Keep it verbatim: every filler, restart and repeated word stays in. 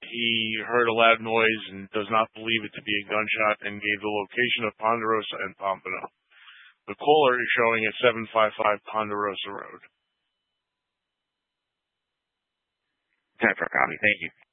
he heard a loud noise and does not believe it to be a gunshot and gave the location of Ponderosa and Pompano. The caller is showing at seven five five Ponderosa Road. Time for a copy. Thank you.